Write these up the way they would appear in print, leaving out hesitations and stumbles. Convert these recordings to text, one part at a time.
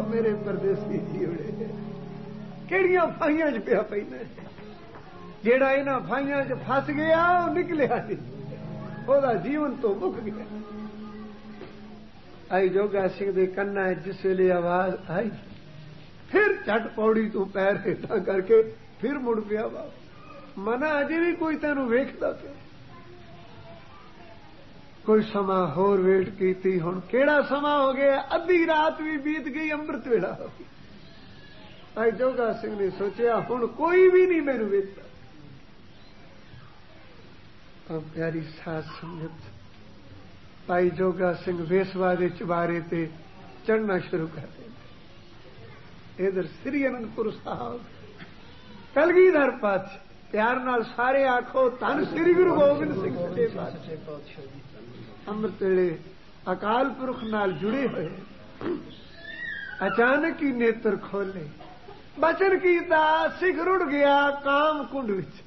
मेरे परदेसी जीवड़े किहड़ियां फाइयां च पिया पैना जेड़ा इन्हां फाइयां च फस गया वो निकलिया नहीं ओहदा जीवन तो मुक गया। आई जोगा सिंह दे कन्ना जिस वेले आवाज आई फिर झट पौड़ी तू पैर हेठा करके फिर मुड़ पिया वा मना अजे भी कोई तेनू वेखदा पिया। कोई समा होर वेट कीती हुण केड़ा समा हो गया अद्धी रात भी बीत गई अमृत वेला हो गया। आई जोगा सिंह ने सोचा हुण कोई भी नहीं मैनू वेखदा। प्यारी साध संगत भाई जोगा सिंह वेसवा दे चबारे ते चढ़ना शुरू कर दिंदे। इधर श्री अनंदपुर साहब कलगीधर पातशाह प्यार नाल सारे आखो धन श्री गुरु गोबिंद सिंह सच्चे पातशाह अमृत वेले अकाल पुरख नाल जुड़े हुए अचानक ही नेत्र खोले बचन कीता सिख रुड़ गया काम कुंड विच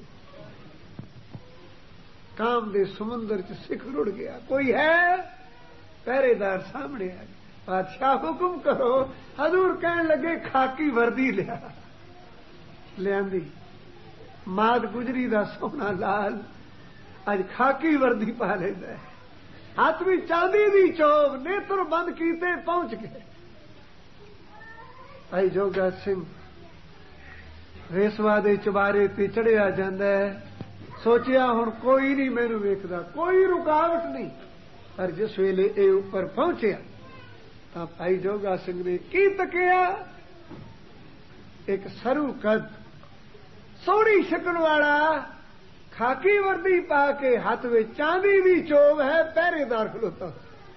काम दे समुंदर च सिख रुड़ गया। कोई है पहरेदार सामने आ पातशाह हुक्म करो। हजूर कहन लगे खाकी वर्दी लियांदी माद गुजरी दा सोना लाल अज खाकी वर्दी पा लेंदा है हाथ में चांदी दी चोब नेत्र बंद कीते पहुंच गए। भाई जोगा सिंह वेसवा दे चबारे ते चढ़िया जांदा है सोचिया हुण कोई नहीं मैनू वेखदा कोई रुकावट नहीं। पर जिस वेले ए ऊपर पहुंचया तां भाई जोगा सिंह ने की तकिया एक सरू कद सोहनी शकल वाला खाकी वर्दी पा के हाथ में चांदी दी चोब है पहरेदार खलोता।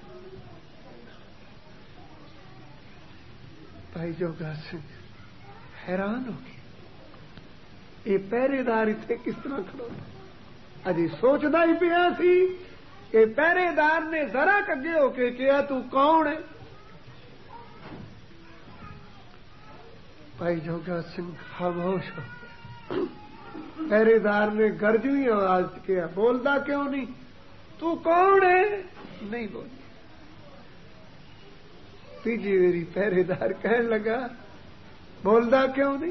भाई जोगा सिंह हैरान हो गए ये पहरेदार इत्थे किस तरह खड़ोता। अजी सोचदा ही पिया सी कि पहरेदार ने जरा अगे होके कहा तू कौन है। भाई जोगा सिंह खामोश हो गया। पहरेदार ने गर्जवी आवाज किया बोलदा क्यों नहीं तू कौन है नहीं बोली। तीजी मेरी पहरेदार कहन लगा बोलदा क्यों नहीं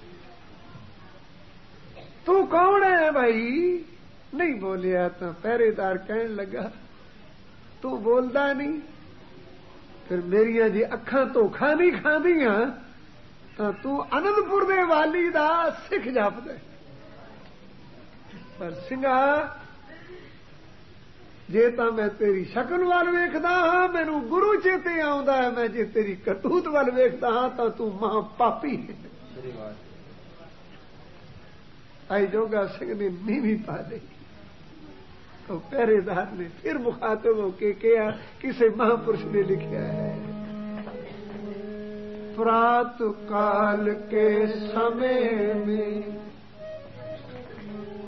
तू कौन है भाई नहीं बोलिया। तो पहरेदार कहन लगा तू बोलदा नहीं फिर मेरिया जी अखां धोखा नहीं खांदियां तो तू आनंदपुर दे वाली दा सिख जापदा। पर सिंघा जे तां मैं तेरी शकल वाल वेखदा हां मैनू गुरु चेते आउंदा है मैं जे तेरी करतूत वाल वेखदा हां तां तू मां पापी है। आई जोगा सिंह ने नीवी पा दी तो पहरेदार ने फिर मुखातिब होके कहा किसी महापुरुष ने लिखा है प्रात काल के समय में